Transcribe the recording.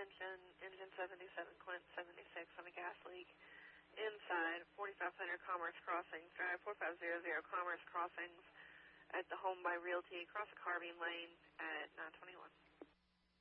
attention, engine 77, Quint 76 on a gas leak inside 4500 Commerce Crossings, Drive 4500 Commerce Crossings at the Home by Realty, across the Carbine Lane at 921.